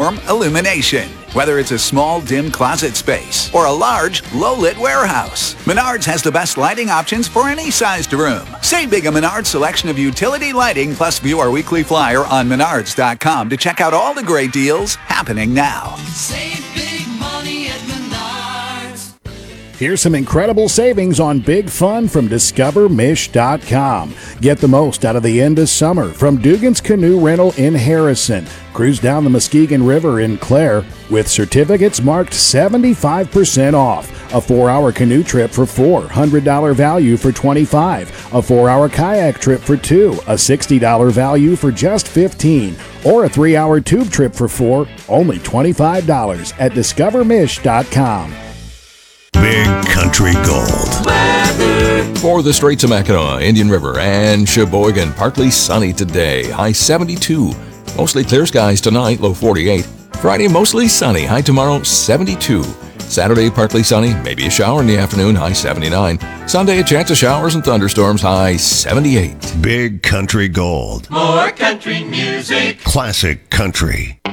uniform illumination. Whether it's a small, dim closet space or a large, low-lit warehouse, Menards has the best lighting options for any sized room. Save big at Menards' selection of utility lighting, plus view our weekly flyer on menards.com to check out all the great deals happening now. Save big money at Menards. Here's some incredible savings on big fun from DiscoverMish.com. Get the most out of the end of summer from Dugan's Canoe Rental in Harrison. Cruise down the Muskegon River in Clare with certificates marked 75% off. A 4-hour canoe trip for $4, $100 value for $25. A 4-hour kayak trip for $2, a $60 value for just $15. Or a 3-hour tube trip for $4, only $25 at DiscoverMish.com. Big Country Gold. For the Straits of Mackinac, Indian River, and Sheboygan, partly sunny today, high 72. Mostly clear skies tonight, low 48. Friday, mostly sunny, high tomorrow, 72. Saturday, partly sunny, maybe a shower in the afternoon, high 79. Sunday, a chance of showers and thunderstorms, high 78. Big Country Gold. More country music. Classic country.